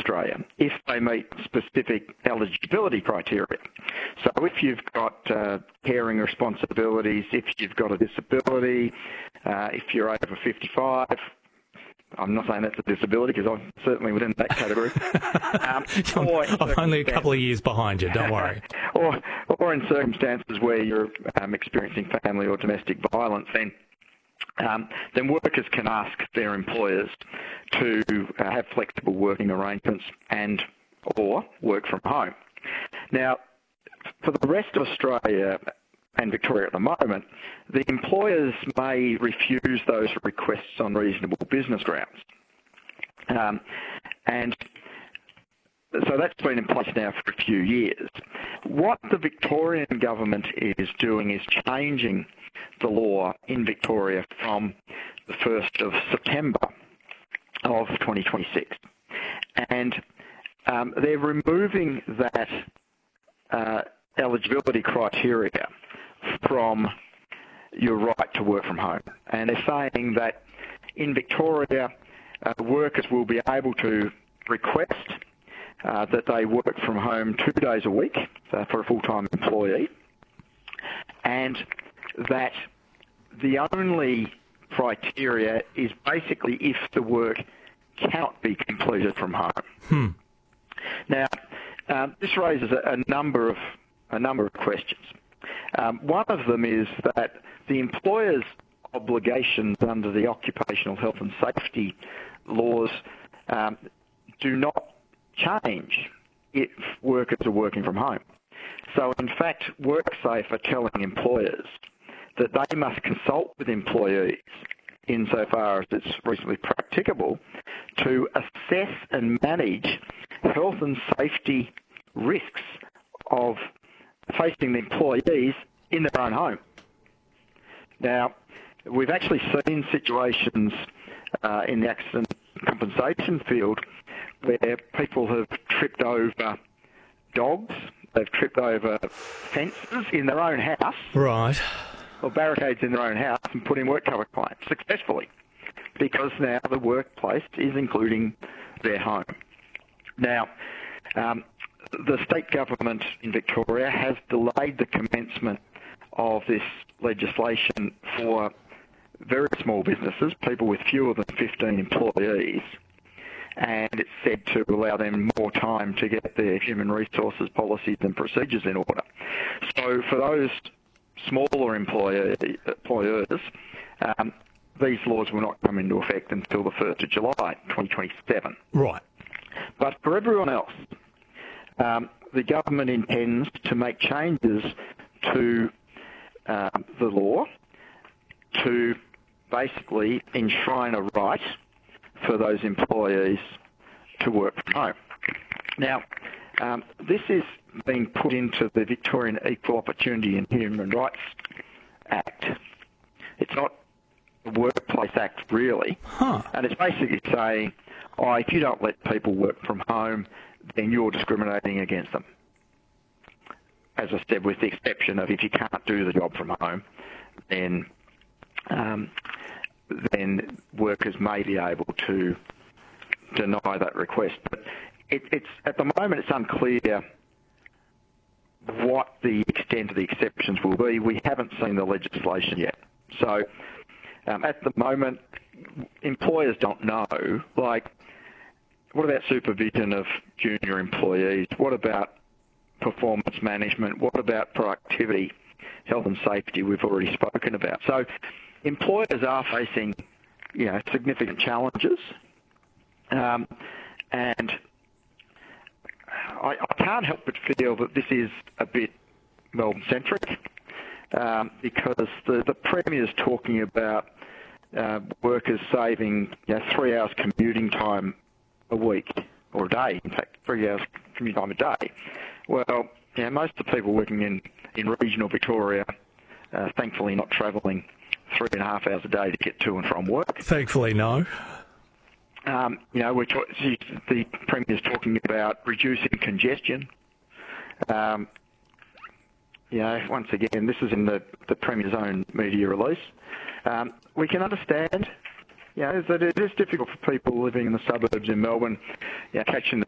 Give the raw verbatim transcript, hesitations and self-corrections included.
Australia if they meet specific eligibility criteria. So if you've got uh, caring responsibilities, if you've got a disability, uh, if you're over fifty-five, I'm not saying that's a disability because I'm certainly within that category. Um, or I'm only a couple of years behind you, don't worry. or, or in circumstances where you're um, experiencing family or domestic violence, then um, then workers can ask their employers to uh, have flexible working arrangements and or work from home. Now, for the rest of Australia and Victoria at the moment, the employers may refuse those requests on reasonable business grounds. Um, and so that's been in place now for a few years. What the Victorian government is doing is changing the law in Victoria from the first of September of twenty twenty-six. And um, they're removing that uh, eligibility criteria from your right to work from home. And they're saying that in Victoria, uh, workers will be able to request uh, that they work from home two days a week uh, for a full-time employee, and that the only criteria is basically if the work cannot be completed from home. Hmm. Now, um, this raises a, a number of a number of questions. Um, one of them is that the employer's obligations under the occupational health and safety laws um, do not change if workers are working from home. So, in fact, WorkSafe are telling employers that they must consult with employees insofar as it's reasonably practicable to assess and manage health and safety risks of facing the employees in their own home. Now, we've actually seen situations uh, in the accident compensation field where people have tripped over dogs, they've tripped over fences in their own house. Right. Or barricades in their own house and put in work cover claims successfully, because now the workplace is including their home. Now, um, the state government in Victoria has delayed the commencement of this legislation for very small businesses, people with fewer than fifteen employees, and it's said to allow them more time to get their human resources policies and procedures in order. So for those smaller employee, employers, um, these laws will not come into effect until the first of July twenty twenty-seven. Right. But for everyone else, um, the government intends to make changes to uh, the law to basically enshrine a right for those employees to work from home. Now, um, this is being put into the Victorian Equal Opportunity and Human Rights Act. It's not the Workplace Act, really. Huh. And it's basically saying, oh, if you don't let people work from home, then you're discriminating against them. As I said, with the exception of if you can't do the job from home, then um, then workers may be able to deny that request. But it, it's at the moment it's unclear what the extent of the exceptions will be. We haven't seen the legislation yet. So um, at the moment, employers don't know, like, what about supervision of junior employees? What about performance management? What about productivity, health and safety we've already spoken about? So employers are facing, you know, significant challenges. Um, and I, I can't help but feel that this is a bit Melbourne-centric um, because the, the Premier's talking about uh, workers saving, you know, three hours commuting time a week, or a day, in fact, three hours commute time a day. Well, you know, most of the people working in, in regional Victoria, uh, thankfully not travelling three and a half hours a day to get to and from work. Thankfully, no. Um, you know, we're talk- the Premier's talking about reducing congestion. Um, you know, once again, this is in the, the Premier's own media release. Um, we can understand, you know, that it is difficult for people living in the suburbs in Melbourne, you know, catching the